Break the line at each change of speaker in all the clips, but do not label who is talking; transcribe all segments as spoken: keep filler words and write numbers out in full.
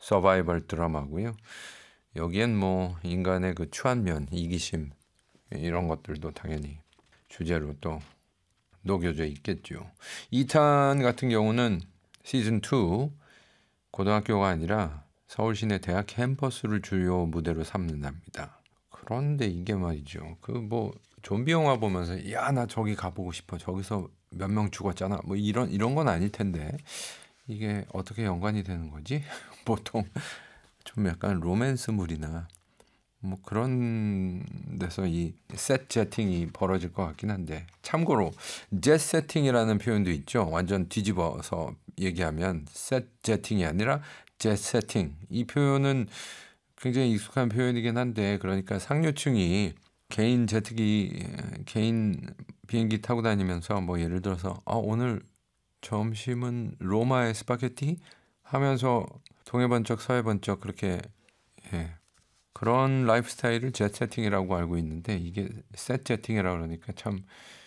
서바이벌 드라마고요. 여기엔 뭐 인간의 그 추한 면, 이기심 이런 것들도 당연히 주제로 또 녹여져 있겠죠. 이 탄 같은 경우는 시즌 투 고등학교가 아니라 서울 시내 대학 캠퍼스를 주요 무대로 삼는답니다. 그런데 이게 말이죠. 그 뭐 좀비 영화 보면서 야, 나 저기 가보고 싶어. 저기서 몇 명 죽었잖아. 뭐 이런 이런 건 아닐 텐데 이게 어떻게 연관이 되는 거지? 보통 좀 약간 로맨스물이나 뭐 그런 데서 이 셋 세팅이 벌어질 것 같긴 한데, 참고로 젯 세팅이라는 표현도 있죠. 완전 뒤집어서 얘기하면 셋 세팅이 아니라 젯 세팅. 이 표현은 굉장히 익숙한 표현이긴 한데, 그러니까 상류층이 개인 제트기, 개인 비행기 타고 다니면서 뭐 예를 들어서 아, 오늘 점심은 로마의 스파게티 하면서 동해 번쩍 서해 번쩍 그렇게, 예, 그런 라이프 스타일을 젯 세팅이라고 알고 있는데, 이게 셋 세팅이라고 그러니까 참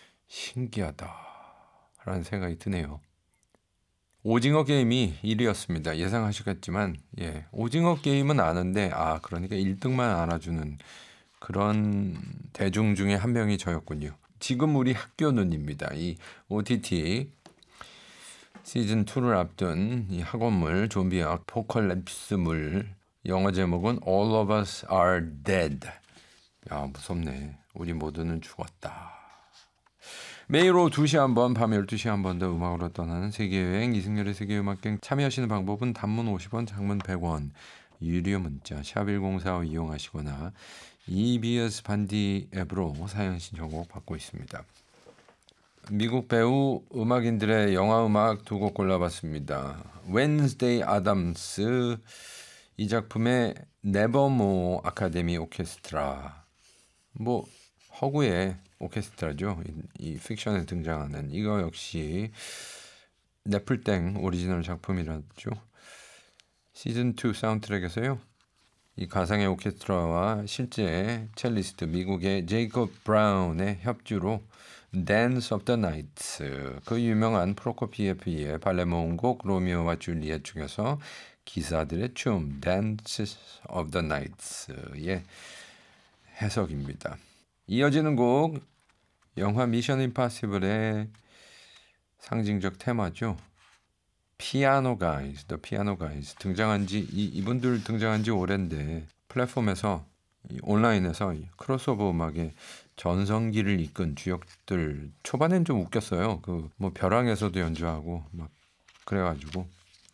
신기하다라는 생각이 드네요. 오징어 게임이 일 위였습니다. 예상하시겠지만, 예, 오징어 게임은 아는데, 아, 그러니까 일 등만 알아주는 그런 대중 중에 한 명이 저였군요. 지금 우리 학교는입니다. 이 오티티 시즌 투를 앞둔 이 학원물 좀비 아포칼립스물, 영어 제목은 All of Us Are Dead. 야, 무섭네. 우리 모두는 죽었다. 매일 오후 두 시 한 번, 밤 열두 시 한 번 더 음악으로 떠나는 세계여행 이승열의 세계음악여행. 참여하시는 방법은 단문 오십 원, 장문 백 원, 유료 문자 샵 일공사오 이용하시거나 이비에스 반디 앱으로 사연 신청곡 받고 있습니다. 미국 배우 음악인들의 영화 음악 두 곡 골라봤습니다. 웬스데이 아담스, 이 작품의 네버모 아카데미 오케스트라, 뭐 허구의 오케스트라죠. 이, 이 픽션에 등장하는 이거 역시 네플땡 오리지널 작품이라죠. 시즌 투 사운드트랙에서요, 이 가상의 오케스트라와 실제 첼리스트 미국의 제이콥 브라운의 협주로 Dance of the Nights, 그 유명한 프로코피예프의 발레 모음곡 로미오와 줄리엣 중에서 기사들의 춤 Dance of the Nights의 해석입니다. 이어지는 곡 영화 미션 임파서블의 상징적 테마죠. 피아노 가이즈, 더 피아노 가이즈 등장한 지 이, 이분들 등장한 지 오랜데 플랫폼에서 이 온라인에서 이 크로스오버 음악의 전성기를 이끈 주역들, 초반엔 좀 웃겼어요. 그 뭐 벼랑에서도 연주하고 막 그래가지고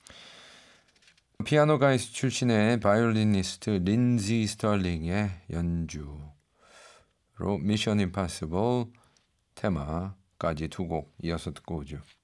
피아노 가이즈 출신의 바이올리니스트 린지 스털링의 연주로 미션 임파서블 테마까지 두 곡 이어서 듣고 오죠.